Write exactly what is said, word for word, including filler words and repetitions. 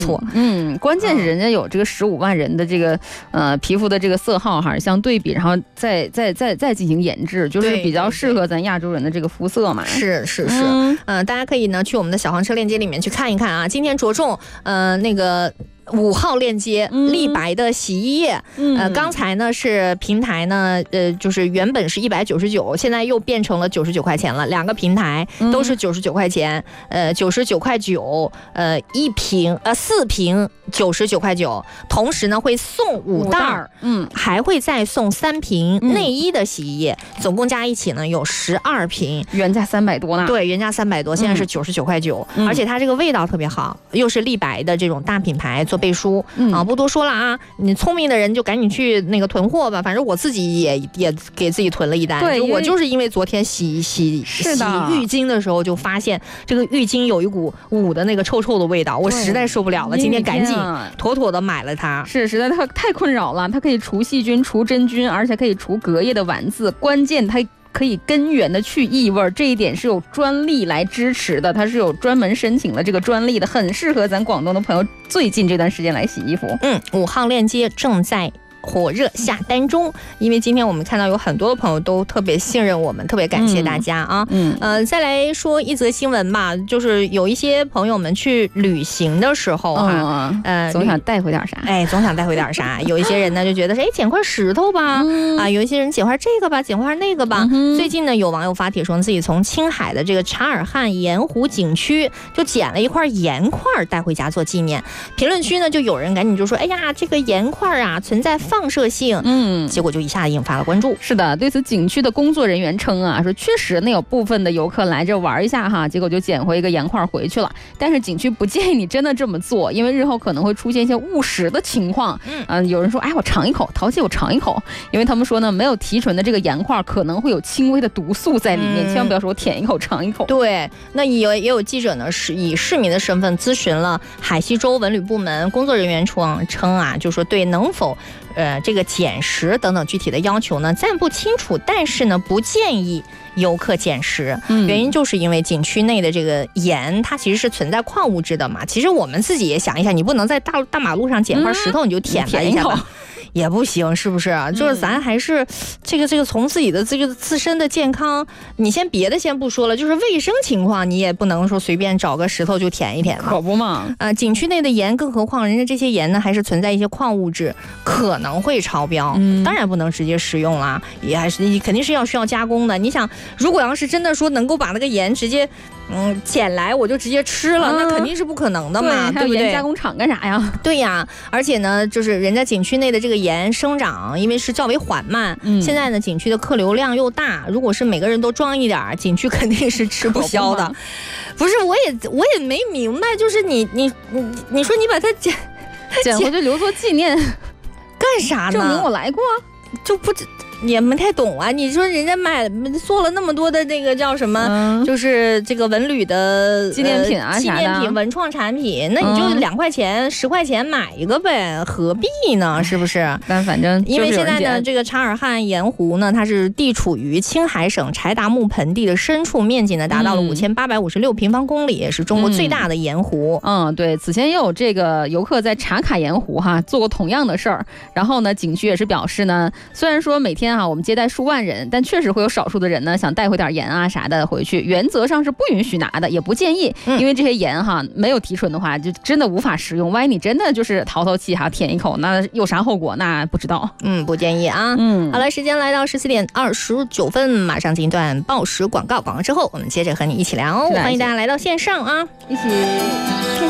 错。 嗯，关键是人家有这个十五万人的这个呃皮肤的这个色号哈相对比，然后再再再再进行研制，就是比较适合咱亚洲人的这个肤色嘛。 是是是，嗯、呃，大家可以呢去我们的小黄车链接里面去看一看啊。今天着重呃那个。五号链接立白的洗衣液，嗯、呃，刚才呢是平台呢，呃，就是原本是一百九十九，现在又变成了九十九块钱了。两个平台都是九十九块钱，呃，九十九块九，呃，一瓶呃四瓶九十九块九，同时呢会送五袋儿，嗯，还会再送三瓶内衣的洗衣液，嗯、总共加一起呢有十二瓶， 原价三百多呢。 对，原价三百多，现在是九十九块九，而且它这个味道特别好，又是立白的这种大品牌做背书、嗯、啊，不多说了啊，你聪明的人就赶紧去那个囤货吧，反正我自己也也给自己囤了一单， 对， 就我就是因为昨天洗洗洗浴巾的时候就发现这个浴巾有一股捂的那个臭臭的味道，我实在受不了了，今天赶紧妥妥的买了它。 是，实在太太困扰了，它可以除细菌、除真菌，而且可以除隔夜的丸子，关键它可以根源的去异味，这一点是有专利来支持的，它是有专门申请了这个专利的，很适合咱广东的朋友最近这段时间来洗衣服。 嗯，五号链接正在火热下单中，因为今天我们看到有很多的朋友都特别信任我们，特别感谢大家啊。嗯，呃，再来说一则新闻吧，就是有一些朋友们去旅行的时候啊， 嗯、呃，总想带回点啥， 哎，总想带回点啥。有一些人呢就觉得是哎捡块石头吧，嗯、啊，有一些人捡块这个吧，捡块那个吧。嗯、最近呢，有网友发帖说自己从青海的这个察尔汗盐湖景区就捡了一块盐块带回家做纪念。评论区呢就有人赶紧就说，哎呀，这个盐块啊存在放射性，嗯，结果就一下子引发了关注。 是的，对此景区的工作人员称啊，说确实那有部分的游客来这玩一下哈，结果就捡回一个盐块回去了。但是景区不建议你真的这么做，因为日后可能会出现一些误食的情况。嗯、呃，有人说，哎，我尝一口，淘气，我尝一口，因为他们说呢，没有提纯的这个盐块可能会有轻微的毒素在里面，嗯、千万不要说我舔一口尝一口。 对，那也有也有记者呢是以市民的身份咨询了海西州文旅部门工作人员称称啊，就说对能否。呃，这个捡食等等具体的要求呢，暂不清楚，但是呢，不建议游客捡食，嗯、原因就是因为景区内的这个盐，它其实是存在矿物质的嘛。其实我们自己也想一下，你不能在大大马路上捡块石头，嗯、你就舔它一下吧。也不行，是不是？就是咱还是这个这个从自己的这个自身的健康，你先别的先不说了，就是卫生情况，你也不能说随便找个石头就舔一舔嘛。 可不嘛？ 呃，景区内的盐，更何况人家这些盐呢，还是存在一些矿物质，可能会超标。嗯，当然不能直接食用啦，也还是你肯定是要需要加工的。你想，如果要是真的说能够把那个盐直接嗯捡来，我就直接吃了，嗯、那肯定是不可能的嘛， 对, 对不对？ 盐加工厂干啥呀？ 对呀，而且呢，就是人家景区内的这个盐生长，因为是较为缓慢，嗯、现在呢景区的客流量又大，如果是每个人都装一点，景区肯定是吃不消的。不是，我也我也没明白，就是你你你你说你把它捡捡回去留作纪念， 干啥呢？ 证明我来过， 就不也没太懂啊！你说人家买做了那么多的那个叫什么，嗯、就是这个文旅的纪念品啊， 呃、纪念品、文创产品，那你就两块钱、嗯、十块钱买一个呗，何必呢？是不是？ 但反正因为现在呢，这个察尔汗盐湖呢，它是地处于青海省柴达木盆地的深处，面积呢达到了五千八百五十六平方公里，是中国最大的盐湖。 嗯，嗯对，此前也有这个游客在茶卡盐湖哈做过同样的事儿，然后呢，景区也是表示呢，虽然说每天啊，我们接待数万人，但确实会有少数的人呢，想带回点盐啊啥的回去，原则上是不允许拿的，也不建议，因为这些盐哈没有提纯的话，就真的无法食用。万一你真的就是淘淘气哈，舔一口，那有啥后果？那不知道。 嗯，不建议啊。嗯，好了，时间来到十四点二十九分，马上进一段报时广告，广告之后我们接着和你一起聊，欢迎大家来到线上啊， 一起。